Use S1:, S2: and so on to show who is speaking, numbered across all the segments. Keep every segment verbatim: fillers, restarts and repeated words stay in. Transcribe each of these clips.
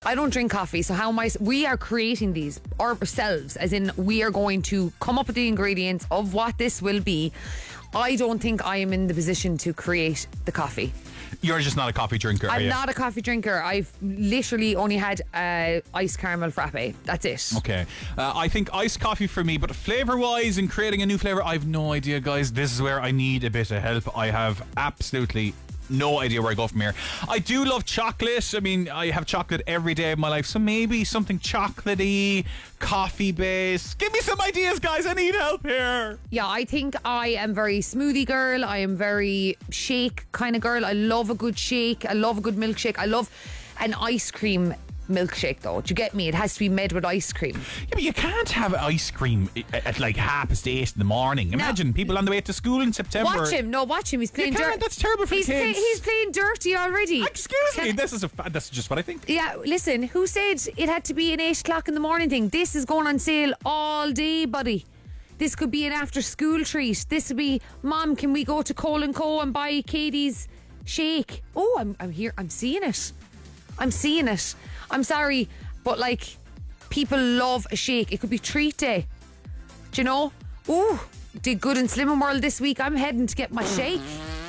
S1: I don't drink coffee, so how am I? We are creating these ourselves, as in we are going to come up with the ingredients of what this will be. I don't think I am in the position to create the coffee.
S2: You're just not a coffee drinker, are
S1: I'm
S2: you?
S1: not a coffee drinker. I've literally only had uh, iced caramel frappe. That's it.
S2: Okay. Uh, I think iced coffee for me, but flavour-wise and creating a new flavour, I've no idea, guys. This is where I need a bit of help. I have absolutely no idea where I go from here. I do love chocolate. I mean, I have chocolate every day of my life, so maybe something chocolatey, coffee-based. Give me some ideas, guys. I need help here.
S1: Yeah, I think I am very smoothie girl. I am very shake kind of girl. I love a good shake. I love a good milkshake. I love an ice cream milkshake, though. Do you get me? It has to be made with ice cream.
S2: Yeah, but you can't have ice cream at, at like half past eight in the morning. Imagine no. people on the way to school in September.
S1: Watch him. No, watch him. He's playing dirty.
S2: That's terrible for
S1: he's
S2: kids.
S1: Play, he's playing dirty already.
S2: Excuse
S1: Can
S2: me.
S1: I,
S2: this is a. That's just what I think.
S1: Yeah, listen. Who said it had to be an eight o'clock in the morning thing? This is going on sale all day, buddy. This could be an after-school treat. This would be, Mom, can we go to Cole and Co and buy Katie's shake? Oh, I'm, I'm here. I'm seeing it. I'm seeing it. I'm sorry. But like, people love a shake. It could be treat day. Do you know? Ooh, did good in Slimming World this week. I'm heading to get my shake.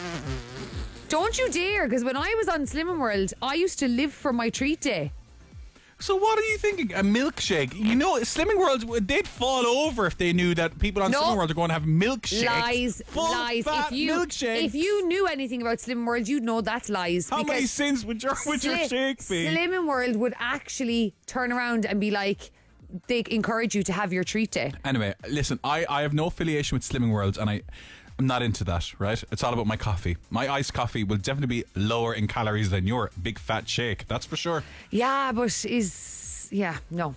S1: Don't you dare, because when I was on Slimming World, I used to live for my treat day.
S2: So what are you thinking? A milkshake? You know, Slimming World, they'd fall over if they knew that people on
S1: no.
S2: Slimming World are going to have milkshakes.
S1: Lies,
S2: Full
S1: lies.
S2: fat
S1: if you,
S2: milkshakes.
S1: If you knew anything about Slimming World, you'd know that's lies.
S2: How many sins would your, would your
S1: Sli-
S2: shake be?
S1: Slimming World would actually turn around and be like, they encourage you to have your treat day.
S2: Anyway, listen, I, I have no affiliation with Slimming World, and I... I'm not into that, right? It's all about my coffee. My iced coffee will definitely be lower in calories than your big fat shake. That's for sure.
S1: Yeah, but is... Yeah, no.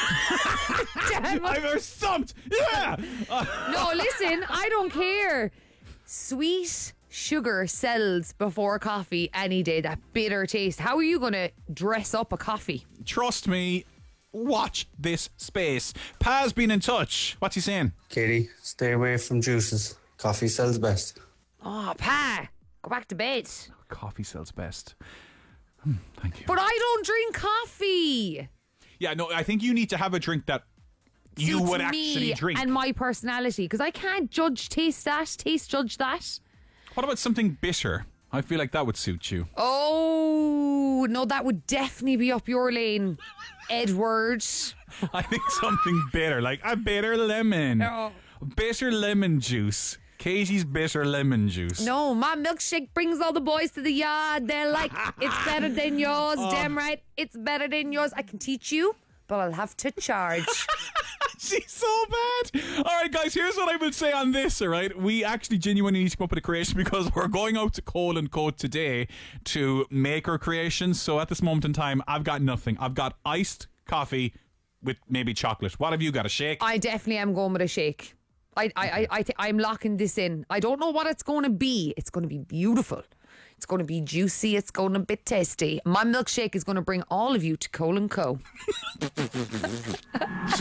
S2: I'm very stumped. Yeah.
S1: No, listen, I don't care. Sweet sugar sells before coffee any day. That bitter taste. How are you going to dress up a coffee?
S2: Trust me. Watch this space. Pa's been in touch. What's he saying?
S3: Katie, stay away from juices. Coffee sells best.
S1: Oh, Pa, go back to bed.
S2: Coffee sells best. Hmm, thank you.
S1: But I don't drink coffee.
S2: Yeah, no, I think you need to have a drink that you
S1: Suits
S2: would
S1: me
S2: actually drink.
S1: And my personality, because I can't judge taste that, taste judge that.
S2: What about something bitter? I feel like that would suit you.
S1: Oh, no, that would definitely be up your lane, Edward.
S2: I think something bitter, like a bitter lemon.
S1: No.
S2: Bitter lemon juice. Katie's bitter lemon juice.
S1: No, my milkshake brings all the boys to the yard. They're like, it's better than yours.
S2: Oh.
S1: Damn right, it's better than yours. I can teach you, but I'll have to charge.
S2: She's so bad. All right, guys, here's what I will say on this, all right? We actually genuinely need to come up with a creation because we're going out to Cole and Co today to make our creations. So at this moment in time, I've got nothing. I've got iced coffee with maybe chocolate. What have you got, a shake?
S1: I definitely am going with a shake. I, I, I, I th- I'm locking this in. I don't know what it's going to be. It's going to be beautiful. It's going to be juicy. It's going to be tasty. My milkshake is going to bring all of you to Cole and Co.